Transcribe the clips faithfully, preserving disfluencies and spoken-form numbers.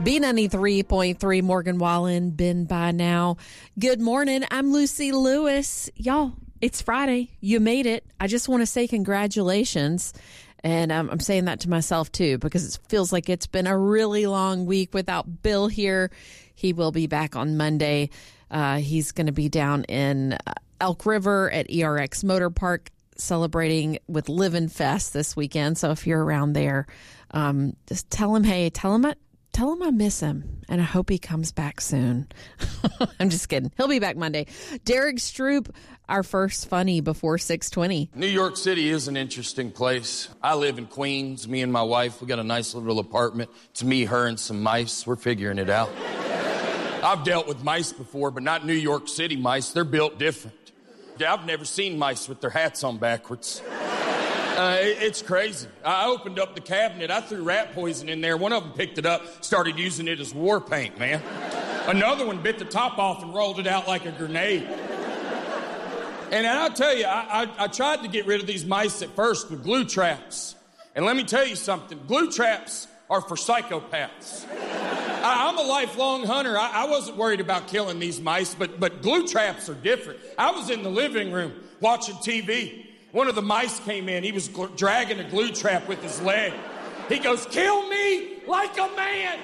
B ninety-three point three, Morgan Wallen, been by now. Good morning. I'm Lucy Lewis. Y'all, it's Friday. You made it. I just want to say congratulations. And um, I'm saying that to myself, too, because it feels like it's been a really long week without Bill here. He will be back on Monday. Uh, he's going to be down in Elk River at E R X Motor Park celebrating with Livin' Fest this weekend. So if you're around there, um, just tell him, hey, tell him I, tell him I miss him, and I hope he comes back soon. I'm just kidding. He'll be back Monday. Derek Stroop, our first funny before six twenty. New York City is an interesting place. I live in Queens. Me and my wife, we got a nice little apartment. It's me, her, and some mice. We're figuring it out. I've dealt with mice before, but not New York City mice. They're built different. I've never seen mice with their hats on backwards. Uh, it, it's crazy. I opened up the cabinet. I threw rat poison in there. One of them picked it up, started using it as war paint, man. Another one bit the top off and rolled it out like a grenade. And I'll tell you, I, I, I tried to get rid of these mice at first with glue traps. And let me tell you something. Glue traps are for psychopaths. I, I'm a lifelong hunter. I, I wasn't worried about killing these mice, but, but glue traps are different. I was in the living room watching T V. One of the mice came in. He was gl- dragging a glue trap with his leg. He goes, "Kill me like a man."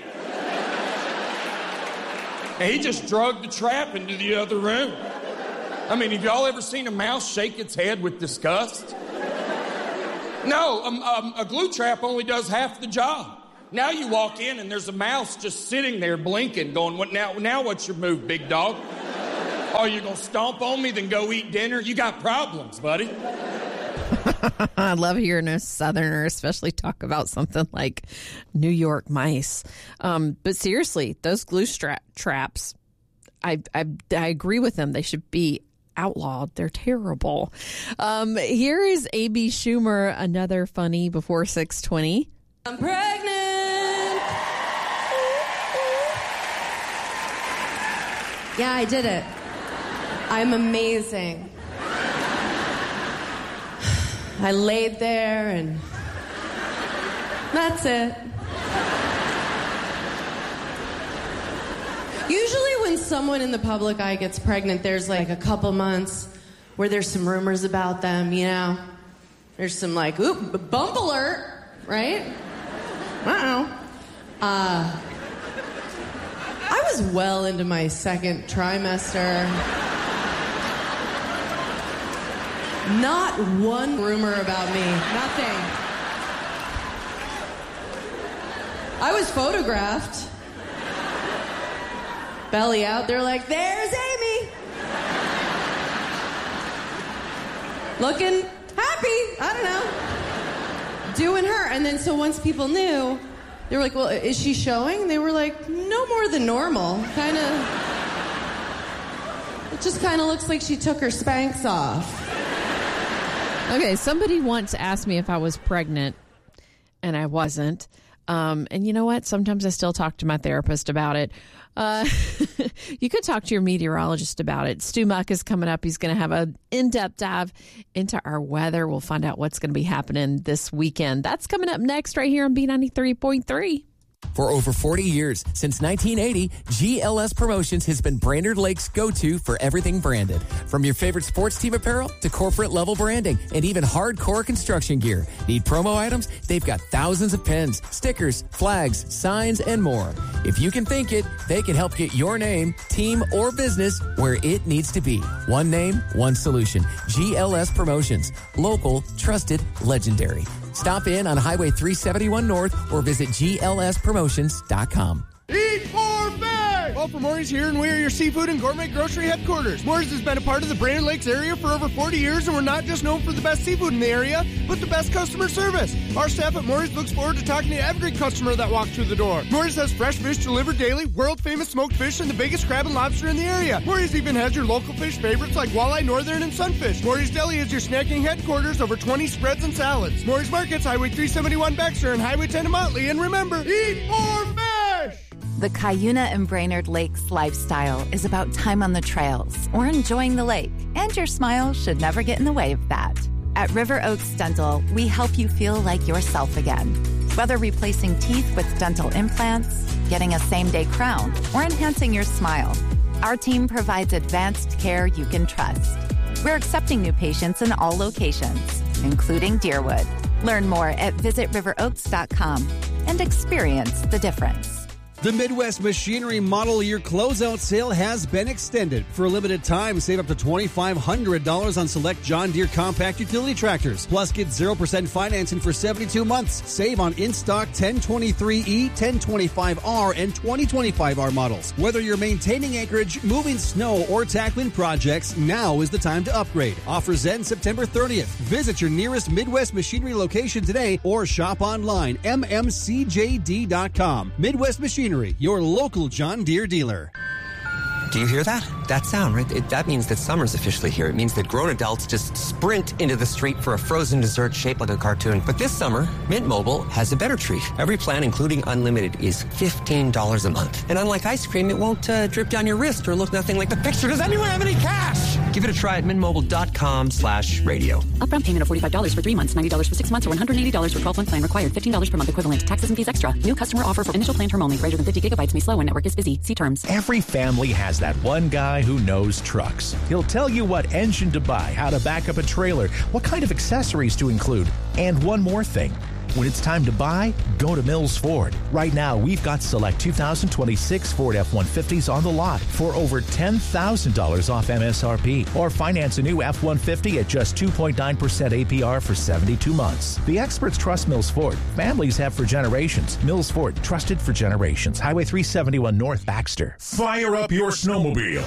And he just dragged the trap into the other room. I mean, have y'all ever seen a mouse shake its head with disgust? No, um, um, a glue trap only does half the job. Now you walk in and there's a mouse just sitting there blinking, going, "What now? Now what's your move, big dog? Are you gonna stomp on me, then go eat dinner? You got problems, buddy." I love hearing a Southerner especially talk about something like New York mice. Um, but seriously, those glue stra- traps, I, I, I agree with them. They should be outlawed. They're terrible. Um, here is A B Schumer, another funny before six twenty. I'm pregnant. Yeah, I did it. I'm amazing. I laid there and that's it. Usually when someone in the public eye gets pregnant, there's like a couple months where there's some rumors about them, you know? There's some like, oop, bump alert, right? Uh-oh. Uh, I was well into my second trimester. Not one rumor about me. Nothing. I was photographed. Belly out. They're like, "There's Amy." Looking happy. I don't know. Doing her. And then so once people knew, they were like, "Well, is she showing?" They were like, "No more than normal. Kind of. It just kind of looks like she took her Spanx off." Okay, somebody once asked me if I was pregnant, and I wasn't. Um, and you know what? Sometimes I still talk to my therapist about it. Uh, you could talk to your meteorologist about it. Stu Muck is coming up. He's going to have an in-depth dive into our weather. We'll find out what's going to be happening this weekend. That's coming up next right here on B ninety-three point three. For over forty years, since nineteen eighty, G L S Promotions has been Brainerd Lake's go-to for everything branded. From your favorite sports team apparel to corporate-level branding and even hardcore construction gear. Need promo items? They've got thousands of pins, stickers, flags, signs, and more. If you can think it, they can help get your name, team, or business where it needs to be. One name, one solution. G L S Promotions. Local, trusted, legendary. Stop in on Highway three seventy-one North or visit G L S promotions dot com. Eat for big! Well, for Maury's here, and we are your seafood and gourmet grocery headquarters. Maury's has been a part of the Brainerd Lakes area for over forty years, and we're not just known for the best seafood in the area, but the best customer service. Our staff at Maury's looks forward to talking to every customer that walks through the door. Maury's has fresh fish delivered daily, world-famous smoked fish, and the biggest crab and lobster in the area. Maury's even has your local fish favorites like walleye, northern, and sunfish. Maury's Deli is your snacking headquarters, over twenty spreads and salads. Maury's Markets, Highway three seventy-one Baxter and Highway ten in Motley. And remember, eat more fish! The Cuyuna and Brainerd Lakes lifestyle is about time on the trails or enjoying the lake, and your smile should never get in the way of that. At River Oaks Dental, we help you feel like yourself again. Whether replacing teeth with dental implants, getting a same-day crown, or enhancing your smile, our team provides advanced care you can trust. We're accepting new patients in all locations, including Deerwood. Learn more at visit river oaks dot com and experience the difference. The Midwest Machinery Model Year Closeout Sale has been extended. For a limited time, save up to two thousand five hundred dollars on select John Deere compact utility tractors. Plus, get zero percent financing for seventy-two months. Save on in-stock ten twenty-three E, ten twenty-five R, and twenty twenty-five R models. Whether you're maintaining acreage, moving snow, or tackling projects, now is the time to upgrade. Offers end September thirtieth. Visit your nearest Midwest Machinery location today or shop online, m m c j d dot com. Midwest Machinery, your local John Deere dealer. Do you hear that? That sound, right? It, that means that summer's officially here. It means that grown adults just sprint into the street for a frozen dessert shaped like a cartoon. But this summer, Mint Mobile has a better treat. Every plan, including unlimited, is fifteen dollars a month. And unlike ice cream, it won't uh, drip down your wrist or look nothing like the picture. Does anyone have any cash? Give it a try at mintmobile.com slash radio. Upfront payment of forty-five dollars for three months, ninety dollars for six months, or one hundred eighty dollars for twelve-month plan required. fifteen dollars per month equivalent. Taxes and fees extra. New customer offer for initial plan term only. Greater than fifty gigabytes may slow when network is busy. See terms. Every family has that one guy who knows trucks. He'll tell you what engine to buy, how to back up a trailer, what kind of accessories to include, and one more thing. When it's time to buy, go to Mills Ford. Right now, we've got select two thousand twenty-six Ford F one fifties on the lot for over ten thousand dollars off M S R P. Or finance a new F one fifty at just two point nine percent A P R for seventy-two months. The experts trust Mills Ford. Families have for generations. Mills Ford, trusted for generations. Highway three seventy-one North, Baxter. Fire up your snowmobile.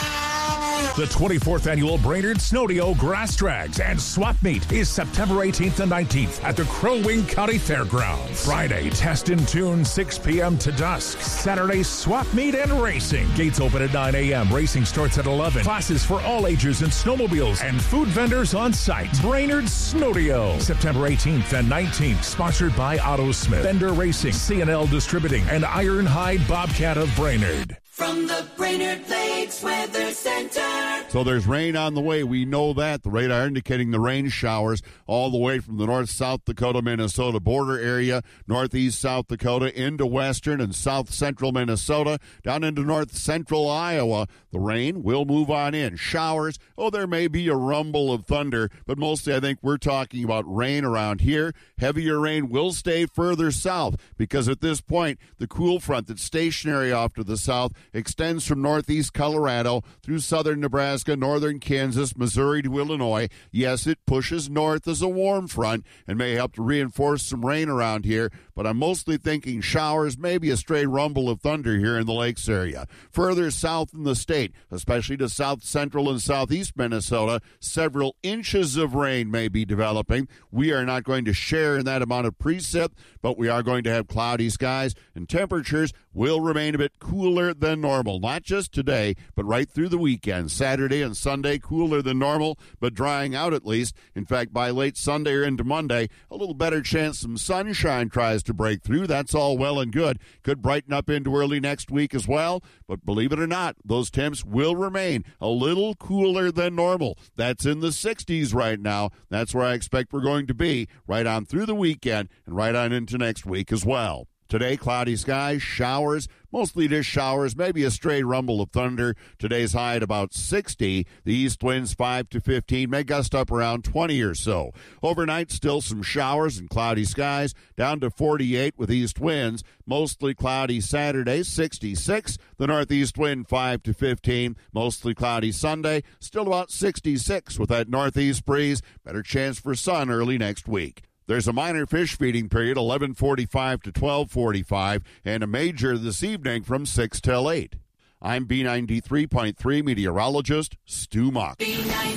The twenty-fourth Annual Brainerd Snowdeo Grass Drags and Swap Meet is September eighteenth and nineteenth at the Crow Wing County Fairgrounds. Friday, Test and Tune, six p.m. to dusk. Saturday, Swap Meet and Racing. Gates open at nine a.m. Racing starts at eleven. Classes for all ages and snowmobiles and food vendors on site. Brainerd Snowdeo, September eighteenth and nineteenth. Sponsored by Autosmith, Bender Racing, C and L Distributing, and Ironhide Bobcat of Brainerd. From the Brainerd Lakes Weather Center. So there's rain on the way. We know that. The radar indicating the rain showers all the way from the north South Dakota, Minnesota border area, northeast South Dakota into western and south central Minnesota, down into north central Iowa. The rain will move on in. Showers, oh, there may be a rumble of thunder, but mostly I think we're talking about rain around here. Heavier rain will stay further south because at this point, the cool front that's stationary off to the south extends from northeast Colorado through southern Nebraska, northern Kansas, Missouri to Illinois. Yes, it pushes north as a warm front and may help to reinforce some rain around here, but I'm mostly thinking showers, maybe a stray rumble of thunder here in the lakes area. Further south in the state, especially to south central and southeast Minnesota, several inches of rain may be developing. We are not going to share in that amount of precip, but we are going to have cloudy skies, and temperatures will remain a bit cooler than normal. Not just today, but right through the weekend. Saturday and Sunday, cooler than normal, but drying out at least. In fact, by late Sunday or into Monday, a little better chance some sunshine tries to break through. That's all well and good. Could brighten up into early next week as well, but believe it or not, those temps will remain a little cooler than normal. That's in the sixties right now. That's where I expect we're going to be right on through the weekend and right on into next week as well. Today, cloudy skies, showers, mostly just showers, maybe a stray rumble of thunder. Today's high at about sixty. The east winds five to fifteen, may gust up around twenty or so. Overnight, still some showers and cloudy skies, down to forty-eight with east winds. Mostly cloudy Saturday, sixty-six. The northeast wind five to fifteen. Mostly cloudy Sunday, still about sixty-six with that northeast breeze. Better chance for sun early next week. There's a minor fish feeding period, eleven forty-five to twelve forty-five, and a major this evening from six till eight. I'm B ninety-three point three meteorologist Stu Mock.